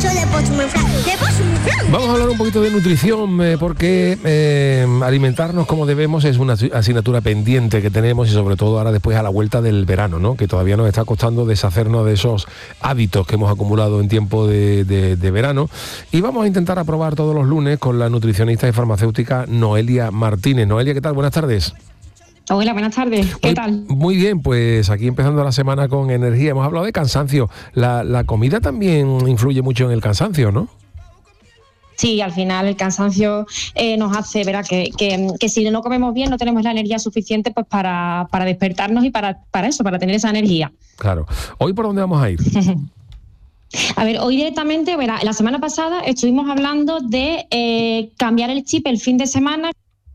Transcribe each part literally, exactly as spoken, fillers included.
Vamos a hablar un poquito de nutrición, eh, porque eh, alimentarnos como debemos es una asignatura pendiente que tenemos, y sobre todo ahora después a la vuelta del verano, ¿no? Que todavía nos está costando deshacernos de esos hábitos que hemos acumulado en tiempo de, de, de verano. Y vamos a intentar aprobar todos los lunes con la nutricionista y farmacéutica Noelia Martínez. Noelia, ¿qué tal? Buenas tardes. Hola, buenas tardes. ¿Qué Hoy, tal? Muy bien, pues aquí empezando la semana con energía. Hemos hablado de cansancio. La, la comida también influye mucho en el cansancio, ¿no? Sí, al final el cansancio eh, nos hace, verá, que, que, que si no comemos bien no tenemos la energía suficiente pues para, para despertarnos y para, para eso, para tener esa energía. Claro. ¿Hoy por dónde vamos a ir? A ver, hoy directamente, verá, la semana pasada estuvimos hablando de eh, cambiar el chip el fin de semana.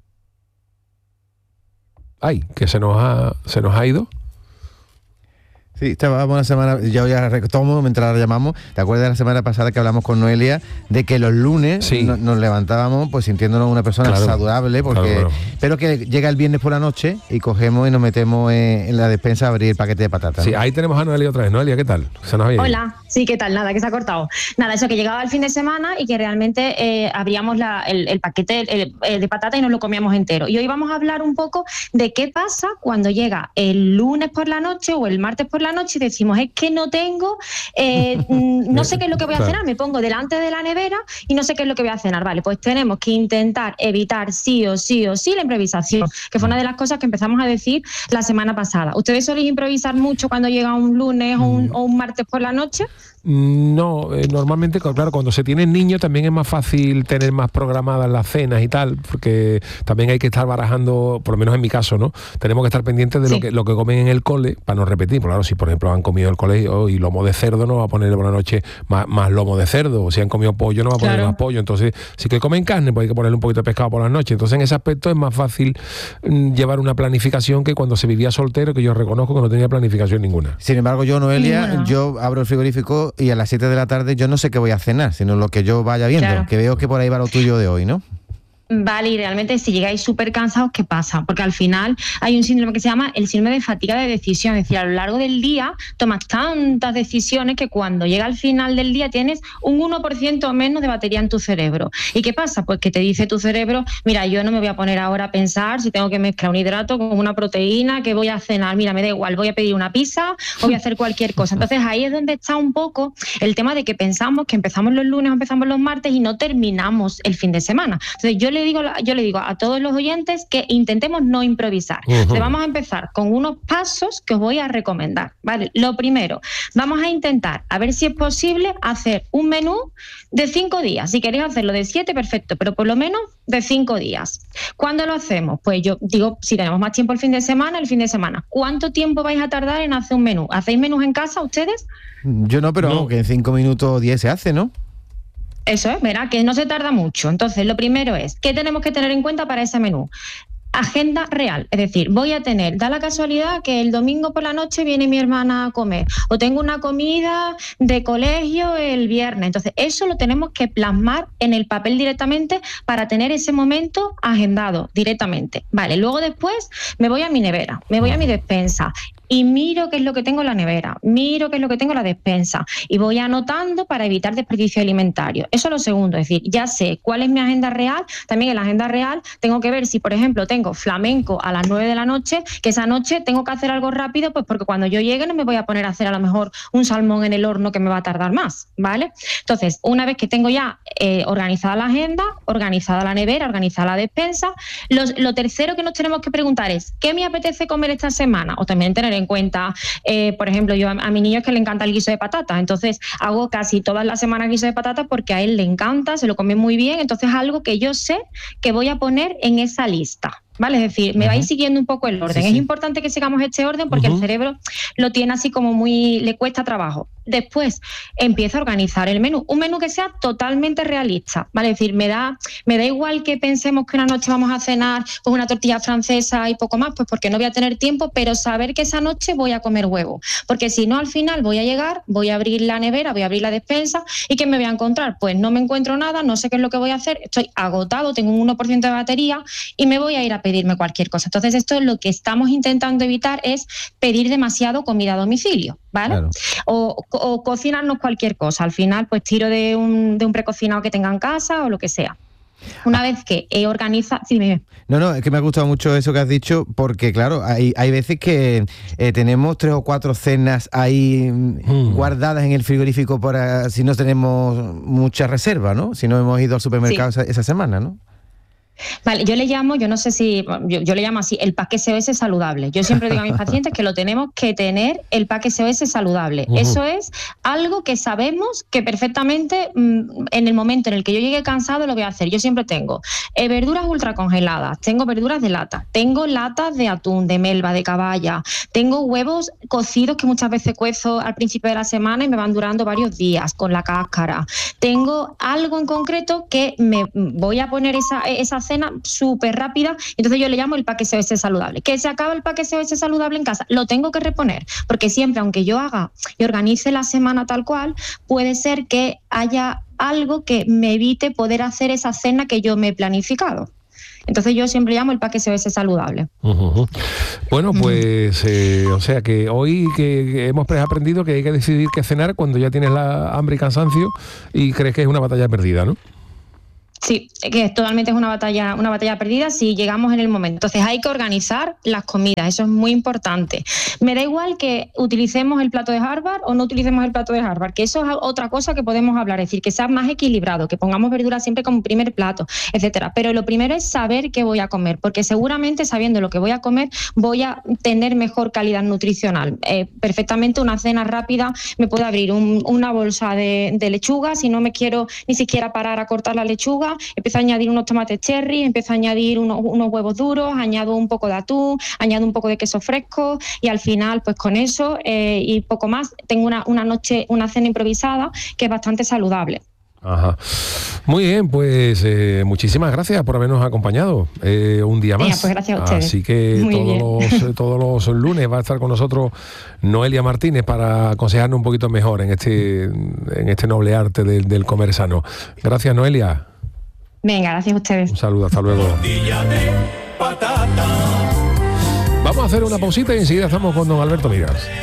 Ay, que se nos ha, se nos ha ido. Sí, estábamos una semana, yo ya retomo mientras la llamamos. ¿Te acuerdas de la semana pasada que hablamos con Noelia de que los lunes sí. no, nos levantábamos pues sintiéndonos una persona claro, saludable, porque claro, claro. pero que llega el viernes por la noche y cogemos y nos metemos en, en la despensa a abrir el paquete de patatas? Sí, ¿no? Ahí tenemos a Noelia otra vez. Noelia, ¿qué tal? Se nos había ido. Hola, sí, ¿qué tal? Nada, que se ha cortado. Nada, eso que llegaba el fin de semana y que realmente eh, abríamos la, el, el paquete el, el de patata y nos lo comíamos entero. Y hoy vamos a hablar un poco de qué pasa cuando llega el lunes por la noche o el martes por la noche y decimos, es que no tengo, eh, no sé qué es lo que voy a claro. cenar, me pongo delante de la nevera y no sé qué es lo que voy a cenar. Vale, pues tenemos que intentar evitar sí o sí o sí la improvisación, que fue una de las cosas que empezamos a decir la semana pasada. ¿Ustedes soléis improvisar mucho cuando llega un lunes o un, o un martes por la noche? No, eh, normalmente, claro, cuando se tienen niños también es más fácil tener más programadas las cenas y tal, porque también hay que estar barajando, por lo menos en mi caso, ¿no? Tenemos que estar pendientes de sí. lo que lo que comen en el cole, para no repetir. Claro, si por ejemplo han comido el colegio y lomo de cerdo, no va a poner por la noche más, más lomo de cerdo, o si han comido pollo, no va a poner claro. más pollo. Entonces, si que comen carne, pues hay que ponerle un poquito de pescado por la noche. Entonces, en ese aspecto es más fácil mm, llevar una planificación que cuando se vivía soltero, que yo reconozco que no tenía planificación ninguna. Sin embargo, yo, Noelia, Ninguna. yo abro el frigorífico y a las siete de la tarde yo no sé qué voy a cenar, sino lo que yo vaya viendo, claro. que veo que por ahí va lo tuyo de hoy, ¿no? Vale, y realmente si llegáis súper cansados, ¿qué pasa? Porque al final hay un síndrome que se llama el síndrome de fatiga de decisión, es decir, a lo largo del día tomas tantas decisiones que cuando llega al final del día tienes un uno por ciento menos de batería en tu cerebro. ¿Y qué pasa? Pues que te dice tu cerebro, mira, yo no me voy a poner ahora a pensar si tengo que mezclar un hidrato con una proteína, que voy a cenar, mira, me da igual, voy a pedir una pizza o voy a hacer cualquier cosa. Entonces ahí es donde está un poco el tema de que pensamos que empezamos los lunes o empezamos los martes y no terminamos el fin de semana. Entonces yo le digo yo le digo a todos los oyentes que intentemos no improvisar. Uh-huh. Entonces vamos a empezar con unos pasos que os voy a recomendar, ¿vale? Lo primero, vamos a intentar a ver si es posible hacer un menú de cinco días. Si queréis hacerlo de siete, perfecto, pero por lo menos de cinco días. ¿Cuándo lo hacemos? Pues yo digo, si tenemos más tiempo el fin de semana, el fin de semana. ¿Cuánto tiempo vais a tardar en hacer un menú? ¿Hacéis menús en casa ustedes? Yo no, pero no. que en cinco minutos o diez se hace, ¿no? Eso es, verá, que no se tarda mucho. Entonces, lo primero es, ¿qué tenemos que tener en cuenta para ese menú? Agenda real, es decir, voy a tener, da la casualidad que el domingo por la noche viene mi hermana a comer, o tengo una comida de colegio el viernes. Entonces, eso lo tenemos que plasmar en el papel directamente para tener ese momento agendado directamente. Vale, luego después me voy a mi nevera, me voy a mi despensa y miro qué es lo que tengo en la nevera, miro qué es lo que tengo en la despensa y voy anotando para evitar desperdicio alimentario. Eso es lo segundo, es decir, ya sé cuál es mi agenda real. También en la agenda real tengo que ver si, por ejemplo, tengo flamenco a las nueve de la noche, que esa noche tengo que hacer algo rápido, pues porque cuando yo llegue no me voy a poner a hacer a lo mejor un salmón en el horno que me va a tardar más, ¿vale? Entonces, una vez que tengo ya eh, organizada la agenda, organizada la nevera, organizada la despensa, los, lo tercero que nos tenemos que preguntar es, ¿qué me apetece comer esta semana? O también tener en cuenta, eh, por ejemplo, yo a, a mi niño es que le encanta el guiso de patata, entonces hago casi todas las semanas guiso de patata porque a él le encanta, se lo come muy bien, entonces es algo que yo sé que voy a poner en esa lista. ¿Vale? Es decir, me uh-huh. vais siguiendo un poco el orden. Sí, sí. Es importante que sigamos este orden porque uh-huh. el cerebro lo tiene así como muy, le cuesta trabajo. Después empieza a organizar el menú, un menú que sea totalmente realista, ¿vale? Es decir, me da, me da igual que pensemos que una noche vamos a cenar con una tortilla francesa y poco más, pues porque no voy a tener tiempo, pero saber que esa noche voy a comer huevo, porque si no al final voy a llegar, voy a abrir la nevera, voy a abrir la despensa y ¿qué me voy a encontrar? Pues no me encuentro nada, no sé qué es lo que voy a hacer, estoy agotado, tengo un uno por ciento de batería y me voy a ir a pedirme cualquier cosa. Entonces esto lo que estamos intentando evitar es pedir demasiado comida a domicilio, ¿vale? Claro. O, o cocinarnos cualquier cosa. Al final pues tiro de un, de un precocinado que tenga en casa o lo que sea. Una vez que he organizado... Sí, me... No, no, es que me ha gustado mucho eso que has dicho, porque claro, hay, hay veces que eh, tenemos tres o cuatro cenas ahí mm. guardadas en el frigorífico para si no tenemos mucha reserva, ¿no? Si no hemos ido al supermercado sí. esa, esa semana, ¿no? Vale, yo le llamo, yo no sé si, yo, yo le llamo así, el pack S O S saludable. Yo siempre digo a mis pacientes que lo tenemos que tener, el pack S O S saludable. Uh-huh. Eso es algo que sabemos que perfectamente mmm, en el momento en el que yo llegue cansado lo voy a hacer. Yo siempre tengo eh, verduras ultracongeladas, tengo verduras de lata, tengo latas de atún, de melva, de caballa, tengo huevos cocidos que muchas veces cuezo al principio de la semana y me van durando varios días con la cáscara. Tengo algo en concreto que me voy a poner esa, esa cena súper rápida, entonces yo le llamo el pack S O S saludable. Que se acaba el pack S O S saludable en casa, lo tengo que reponer, porque siempre, aunque yo haga y organice la semana tal cual, puede ser que haya algo que me evite poder hacer esa cena que yo me he planificado. Entonces yo siempre llamo el pack S O S saludable. Uh-huh. Bueno, pues, eh, o sea que hoy que, que hemos aprendido que hay que decidir qué cenar cuando ya tienes la hambre y cansancio y crees que es una batalla perdida, ¿no? Sí, que totalmente es una batalla, una batalla perdida si llegamos en el momento. Entonces hay que organizar las comidas, eso es muy importante. Me da igual que utilicemos el plato de Harvard o no utilicemos el plato de Harvard, que eso es otra cosa que podemos hablar, es decir, que sea más equilibrado, que pongamos verduras siempre como primer plato, etcétera. Pero lo primero es saber qué voy a comer, porque seguramente sabiendo lo que voy a comer voy a tener mejor calidad nutricional. Eh, perfectamente una cena rápida me puede abrir un, una bolsa de, de lechuga, si no me quiero ni siquiera parar a cortar la lechuga, empiezo a añadir unos tomates cherry, empiezo a añadir unos, unos huevos duros, añado un poco de atún, añado un poco de queso fresco y al final pues con eso eh, y poco más tengo una, una noche, una cena improvisada que es bastante saludable. Ajá. Muy bien, pues eh, muchísimas gracias por habernos acompañado eh, un día más. Mira, pues gracias a ustedes. Así que todos los, todos los lunes va a estar con nosotros Noelia Martínez para aconsejarnos un poquito mejor en este, en este noble arte del, del comer sano. Gracias, Noelia. Venga, gracias a ustedes. Un saludo, hasta luego. Vamos a hacer una pausita y enseguida estamos con don Alberto Miras.